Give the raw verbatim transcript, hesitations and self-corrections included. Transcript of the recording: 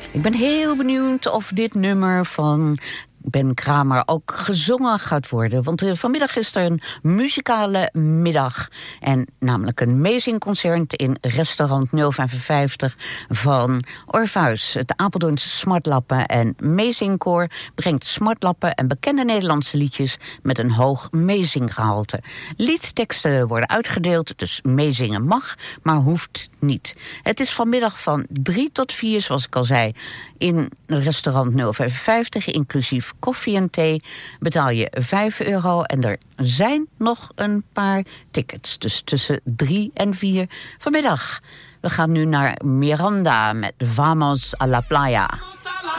Ik ben heel benieuwd of dit nummer van Ben Kramer ook gezongen gaat worden. Want uh, vanmiddag is er een muzikale middag. En namelijk een meezingconcert in restaurant nul vijfenvijftig van Orpheus. Het Apeldoornse Smartlappen en Meezingkoor brengt smartlappen en bekende Nederlandse liedjes met een hoog meezinggehalte. Liedteksten worden uitgedeeld, dus meezingen mag, maar hoeft niet. Het is vanmiddag van drie tot vier, zoals ik al zei, in restaurant nul vijfenvijftig, inclusief koffie en thee, betaal je vijf euro en er zijn nog een paar tickets. Dus tussen drie en vier vanmiddag. We gaan nu naar Miranda met Vamos a la Playa.